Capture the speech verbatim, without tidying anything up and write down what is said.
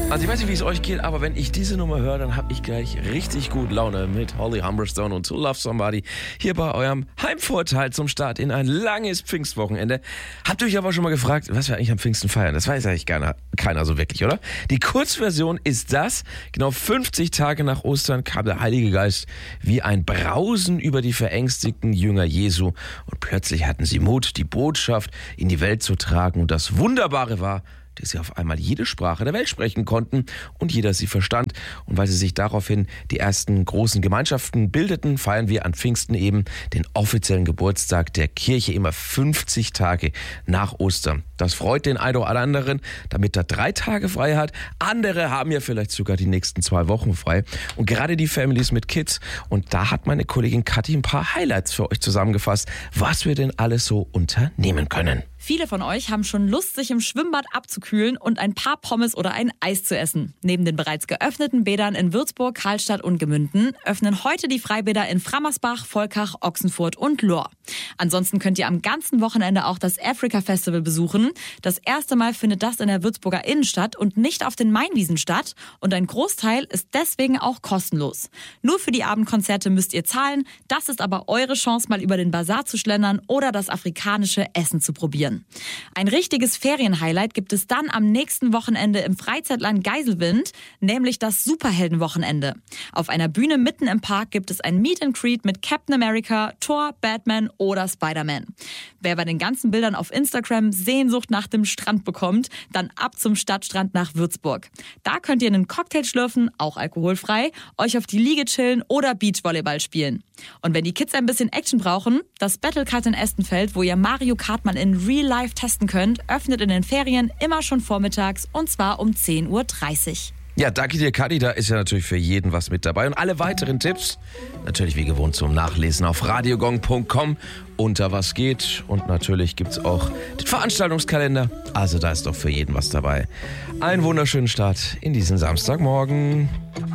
Also ich weiß nicht, wie es euch geht, aber wenn ich diese Nummer höre, dann habe ich gleich richtig gut Laune mit Holly Humberstone und To Love Somebody hier bei eurem Heimvorteil zum Start in ein langes Pfingstwochenende. Habt ihr euch aber schon mal gefragt, was wir eigentlich am Pfingsten feiern? Das weiß eigentlich keiner, keiner so wirklich, oder? Die Kurzversion ist das. Genau fünfzig Tage nach Ostern kam der Heilige Geist wie ein Brausen über die verängstigten Jünger Jesu und plötzlich hatten sie Mut, die Botschaft in die Welt zu tragen. Und das Wunderbare war, dass sie auf einmal jede Sprache der Welt sprechen konnten und jeder sie verstand. Und weil sie sich daraufhin die ersten großen Gemeinschaften bildeten, feiern wir an Pfingsten eben den offiziellen Geburtstag der Kirche immer fünfzig Tage nach Ostern. Das freut den einen oder anderen, damit er drei Tage frei hat. Andere haben ja vielleicht sogar die nächsten zwei Wochen frei. Und gerade die Families mit Kids. Und da hat meine Kollegin Kathi ein paar Highlights für euch zusammengefasst, was wir denn alles so unternehmen können. Viele von euch haben schon Lust, sich im Schwimmbad abzukühlen und ein paar Pommes oder ein Eis zu essen. Neben den bereits geöffneten Bädern in Würzburg, Karlstadt und Gemünden öffnen heute die Freibäder in Frammersbach, Volkach, Ochsenfurt und Lohr. Ansonsten könnt ihr am ganzen Wochenende auch das Africa Festival besuchen. Das erste Mal findet das in der Würzburger Innenstadt und nicht auf den Mainwiesen statt. Und ein Großteil ist deswegen auch kostenlos. Nur für die Abendkonzerte müsst ihr zahlen. Das ist aber eure Chance, mal über den Bazar zu schlendern oder das afrikanische Essen zu probieren. Ein richtiges Ferienhighlight gibt es dann am nächsten Wochenende im Freizeitland Geiselwind, nämlich das Superheldenwochenende. Auf einer Bühne mitten im Park gibt es ein Meet and Greet mit Captain America, Thor, Batman oder Spider-Man. Wer bei den ganzen Bildern auf Instagram Sehnsucht nach dem Strand bekommt, dann ab zum Stadtstrand nach Würzburg. Da könnt ihr einen Cocktail schlürfen, auch alkoholfrei, euch auf die Liege chillen oder Beachvolleyball spielen. Und wenn die Kids ein bisschen Action brauchen, das Battlecard in Estenfeld, wo ihr Mario Kart mal in Real Live testen könnt, öffnet in den Ferien immer schon vormittags und zwar um zehn Uhr dreißig. Ja, danke dir, Kathi. Da ist ja natürlich für jeden was mit dabei. Und alle weiteren Tipps natürlich wie gewohnt zum Nachlesen auf radiogong punkt com unter was geht. Und natürlich gibt's auch den Veranstaltungskalender. Also da ist doch für jeden was dabei. Einen wunderschönen Start in diesen Samstagmorgen.